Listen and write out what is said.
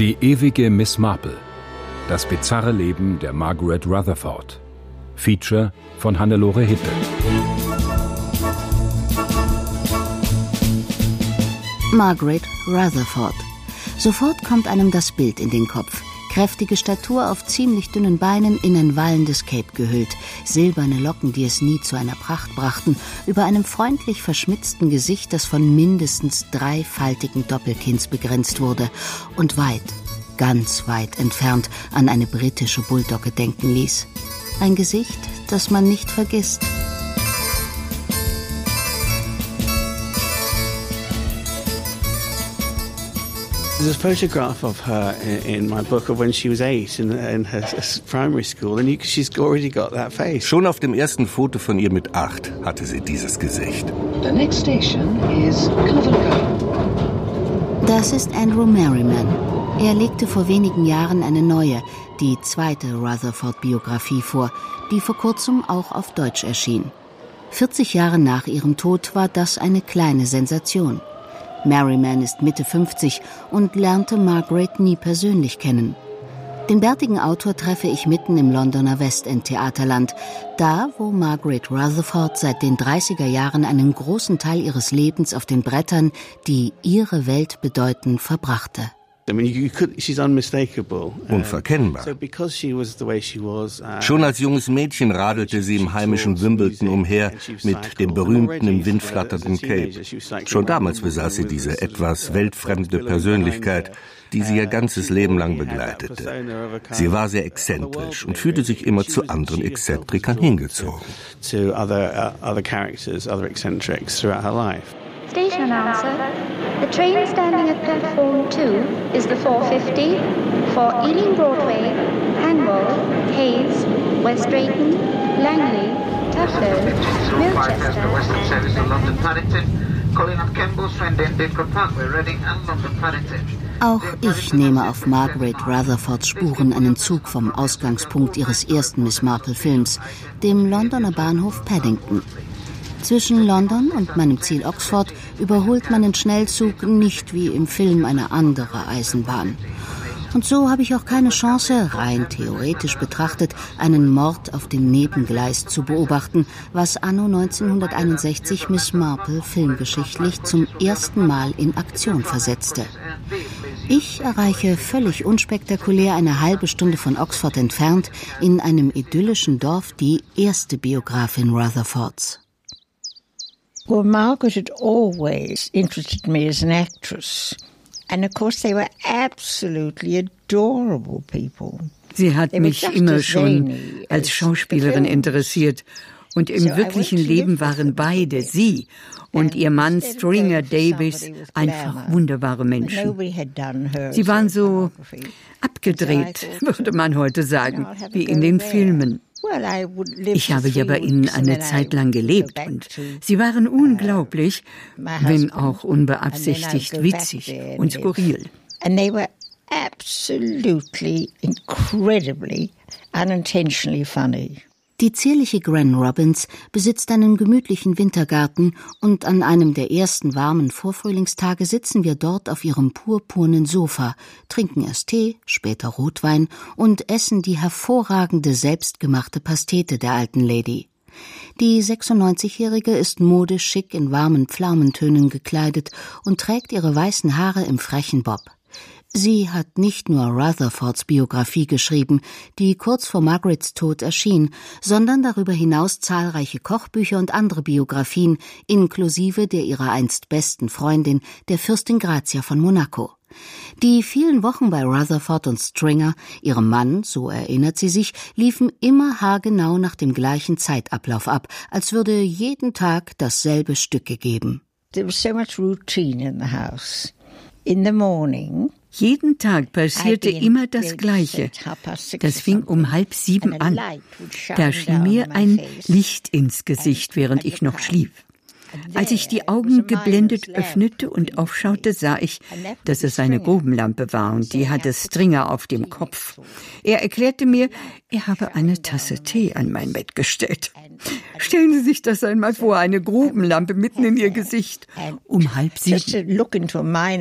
Die ewige Miss Marple. Das bizarre Leben der Margaret Rutherford. Feature von Hannelore Hitte. Margaret Rutherford. Sofort kommt einem das Bild in den Kopf. Kräftige Statur auf ziemlich dünnen Beinen, in ein wallendes Cape gehüllt, silberne Locken, die es nie zu einer Pracht brachten, über einem freundlich verschmitzten Gesicht, das von mindestens 3 faltigen Doppelkinns begrenzt wurde und weit, ganz weit entfernt an eine britische Bulldogge denken ließ. Ein Gesicht, das man nicht vergisst. There's a photograph of her in my book of when she was 8 in her primary school, and she's already got that face. Schon auf dem ersten Foto von ihr mit 8 hatte sie dieses Gesicht. The next station is Covent Garden. Das ist Andrew Merriman. Er legte vor wenigen Jahren eine neue, die zweite Rutherford-Biografie vor, die vor kurzem auch auf Deutsch erschien. 40 Jahre nach ihrem Tod war das eine kleine Sensation. Merriman ist Mitte 50 und lernte Margaret nie persönlich kennen. Den bärtigen Autor treffe ich mitten im Londoner West-End-Theaterland, da, wo Margaret Rutherford seit den 30er Jahren einen großen Teil ihres Lebens auf den Brettern, die ihre Welt bedeuten, verbrachte. Unverkennbar. Schon als junges Mädchen radelte sie im heimischen Wimbledon umher mit dem berühmten im Wind flatternden Cape. Schon damals besaß sie diese etwas weltfremde Persönlichkeit, die sie ihr ganzes Leben lang begleitete. Sie war sehr exzentrisch und fühlte sich immer zu anderen Exzentrikern hingezogen. Station announcer. The train standing at platform 2 is the 4:50 for Ealing Broadway, Hanwell, Hayes, West Drayton, Langley, Tufnell, Milchester. Western service to London Paddington, calling on Kemble, Swindon, Didcot Parkway, Reading and London Paddington. Auch ich nehme auf Margaret Rutherfords Spuren einen Zug vom Ausgangspunkt ihres ersten Miss Marple-Films, dem Londoner Bahnhof Paddington. Zwischen London und meinem Ziel Oxford überholt man den Schnellzug nicht wie im Film eine andere Eisenbahn. Und so habe ich auch keine Chance, rein theoretisch betrachtet, einen Mord auf dem Nebengleis zu beobachten, was anno 1961 Miss Marple filmgeschichtlich zum ersten Mal in Aktion versetzte. Ich erreiche völlig unspektakulär eine halbe Stunde von Oxford entfernt in einem idyllischen Dorf die erste Biografin Rutherfords. Well, Margaret had always interested me as an actress. And of course they were absolutely adorable people. Sie hat mich immer schon als Schauspielerin interessiert. Und im wirklichen Leben waren beide, sie und ihr Mann Stringer Davies, einfach wunderbare Menschen. Sie waren so abgedreht, würde man heute sagen, wie in den Filmen. Ich habe ja bei ihnen eine Zeit lang gelebt und sie waren unglaublich, wenn auch unbeabsichtigt witzig und skurril. And they were absolutely incredibly unintentionally funny. Die zierliche Gran Robbins besitzt einen gemütlichen Wintergarten und an einem der ersten warmen Vorfrühlingstage sitzen wir dort auf ihrem purpurnen Sofa, trinken erst Tee, später Rotwein und essen die hervorragende selbstgemachte Pastete der alten Lady. Die 96-Jährige ist modisch schick in warmen Pflaumentönen gekleidet und trägt ihre weißen Haare im frechen Bob. Sie hat nicht nur Rutherfords Biografie geschrieben, die kurz vor Margarets Tod erschien, sondern darüber hinaus zahlreiche Kochbücher und andere Biografien, inklusive der ihrer einst besten Freundin, der Fürstin Grazia von Monaco. Die vielen Wochen bei Rutherford und Stringer, ihrem Mann, so erinnert sie sich, liefen immer haargenau nach dem gleichen Zeitablauf ab, als würde jeden Tag dasselbe Stück gegeben. There was so much routine in the house. In the morning, jeden Tag passierte immer das Gleiche. Das fing um 6:30 an. Da schien mir ein Licht ins Gesicht, während ich noch schlief. Als ich die Augen geblendet öffnete und aufschaute, sah ich, dass es eine Grubenlampe war und die hatte Stringer auf dem Kopf. Er erklärte mir, er habe eine Tasse Tee an mein Bett gestellt. Stellen Sie sich das einmal vor, eine Grubenlampe mitten in Ihr Gesicht. Um 6:30.